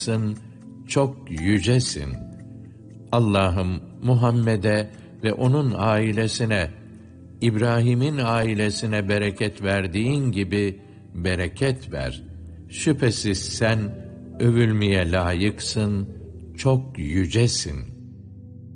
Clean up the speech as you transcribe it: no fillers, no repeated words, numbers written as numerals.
çok yücesin. Allah'ım Muhammed'e ve onun ailesine, İbrahim'in ailesine bereket verdiğin gibi bereket ver. Şüphesiz sen övülmeye layıksın, çok yücesin.